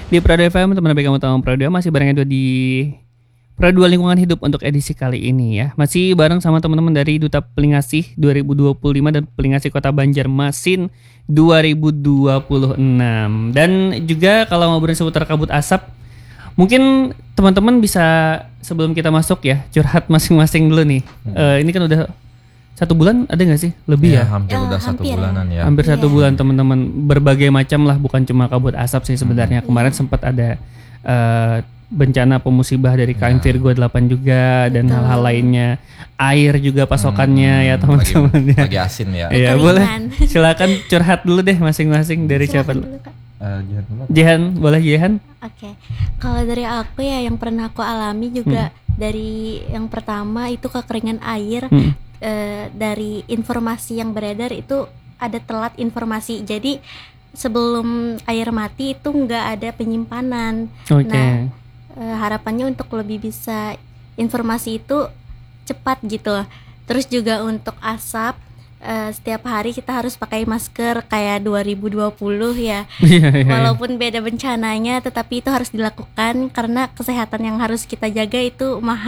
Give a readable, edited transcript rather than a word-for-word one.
Di Prado FM, teman baik kamu tahu Prado masih bareng Edo di Prado Lingkungan Hidup untuk edisi kali ini ya. Masih bareng sama teman-teman dari Duta Pelingasih 2025 dan Pelingasih Kota Banjarmasin 2026. Dan juga kalau ngobrolin seputar kabut asap, mungkin teman-teman bisa sebelum kita masuk ya curhat masing-masing dulu nih. Ini kan udah 1 bulan ada nggak sih lebih ya? Hampir udah 1 bulanan ya. Hampir 1 bulan teman-teman, berbagai macam lah, bukan cuma kabut asap sih sebenarnya. Kemarin sempat ada bencana pemusibah dari KM Virgo 8 juga dan hal-hal lainnya. Air juga pasokannya ya teman-teman ya. Lagi asin ya. Iya boleh. Silakan curhat dulu deh masing-masing dari siapa dulu. Jehan, boleh Jehan? Oke. Kalau dari aku ya yang pernah aku alami juga dari yang pertama itu kekeringan air. Dari informasi yang beredar itu ada telat informasi. Jadi sebelum air mati itu nggak ada penyimpanan. Nah, harapannya untuk lebih bisa informasi itu cepat gitu. Terus juga untuk asap, setiap hari kita harus pakai masker kayak 2020 ya. Walaupun beda bencananya, tetapi itu harus dilakukan karena kesehatan yang harus kita jaga itu mahal.